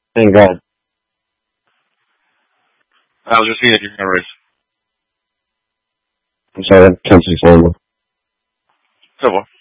Thank God. I was just seeing if you remember it. I'm sorry, I can't speak for you. Tá bom.